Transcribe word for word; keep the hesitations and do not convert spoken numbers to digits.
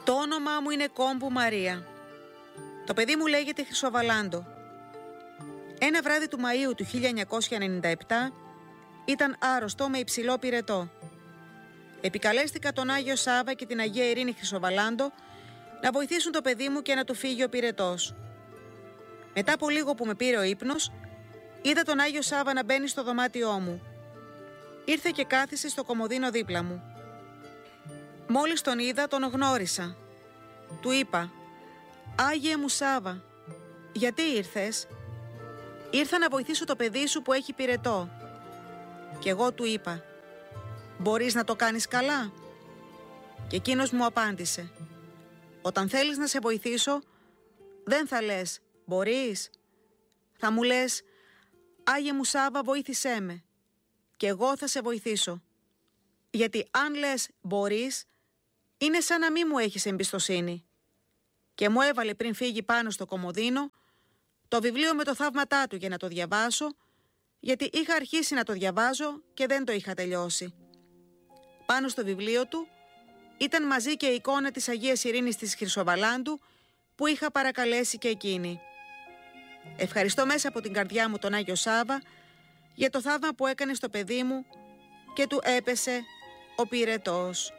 Το όνομά μου είναι Κόμπου Μαρία. Το παιδί μου λέγεται Χρυσοβαλάντο. Ένα βράδυ του Μαΐου του χίλια εννιακόσια ενενήντα επτά ήταν άρρωστο με υψηλό πυρετό. Επικαλέστηκα τον Άγιο Σάβα και την Αγία Ειρήνη Χρυσοβαλάντο να βοηθήσουν το παιδί μου και να του φύγει ο πυρετός. Μετά από λίγο που με πήρε ο ύπνος, είδα τον Άγιο Σάβα να μπαίνει στο δωμάτιό μου. Ήρθε και κάθισε στο κομοδίνο δίπλα μου. Μόλις τον είδα, τον γνώρισα. Του είπα: «Άγιε μου Σάβα, γιατί ήρθες?» «Ήρθα να βοηθήσω το παιδί σου που έχει πυρετό». Και εγώ του είπα: «Μπορείς να το κάνεις καλά?» Και εκείνος μου απάντησε: «Όταν θέλεις να σε βοηθήσω, δεν θα λες «μπορείς», θα μου λες «Άγιε μου Σάβα, βοήθησέ με» και εγώ θα σε βοηθήσω. Γιατί αν λες «μπορείς», είναι σαν να μην μου έχεις εμπιστοσύνη». Και μου έβαλε πριν φύγει πάνω στο κομοδίνο το βιβλίο με το θαύματά του για να το διαβάσω, γιατί είχα αρχίσει να το διαβάζω και δεν το είχα τελειώσει. Πάνω στο βιβλίο του ήταν μαζί και η εικόνα της Αγίας Ειρήνης της Χρυσοβαλάντου που είχα παρακαλέσει και εκείνη. Ευχαριστώ μέσα από την καρδιά μου τον Άγιο Σάβα για το θαύμα που έκανε στο παιδί μου και του έπεσε ο πυρετός.